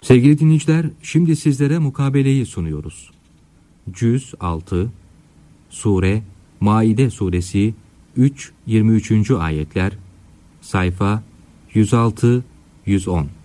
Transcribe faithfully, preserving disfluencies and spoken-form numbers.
Sevgili dinleyiciler, şimdi sizlere mukabeleyi sunuyoruz. Cüz altı, Sure, Maide suresi üç yirmi üçüncü ayetler, sayfa yüz altı yüz on.